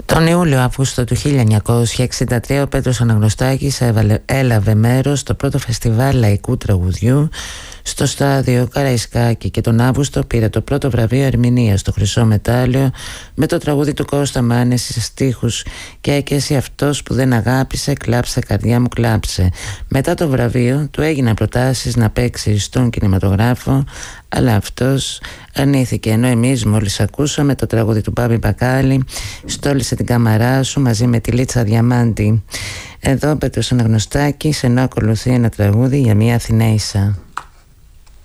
Τον Ιούλιο-Αύγουστο του 1963 ο Πέτρος Αναγνωστάκης έλαβε μέρος στο πρώτο φεστιβάλ λαϊκού τραγουδιού στο στάδιο Καραϊσκάκη και τον Αύγουστο πήρε το πρώτο βραβείο ερμηνείας στο Χρυσό Μετάλλιο με το τραγούδι του Κώστα Μάνεση σε στίχους «Και εσύ αυτός που δεν αγάπησε, κλάψε καρδιά μου κλάψε». Μετά το βραβείο του έγιναν προτάσεις να παίξει στον κινηματογράφο, αλλά αυτός αρνήθηκε, ενώ εμείς μόλις ακούσαμε το τραγούδι του Μπάμπη Μπακάλη «Στόλισε την κάμαρά σου» μαζί με τη Λίτσα Διαμάντη. Εδώ ο Πέτρος Αναγνωστάκης, ενώ ακολουθεί ένα τραγούδι για μια Αθηναίησα.